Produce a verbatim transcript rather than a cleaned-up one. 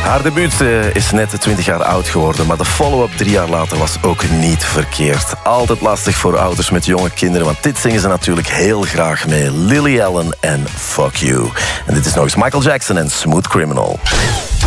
Haar debuut uh, is net twintig jaar oud geworden, maar de follow-up drie jaar later was ook niet verkeerd. Altijd lastig voor ouders met jonge kinderen, want dit zingen ze natuurlijk heel graag mee. Lily Allen en Fuck You. En dit is nog eens Michael Jackson en Smooth Criminal.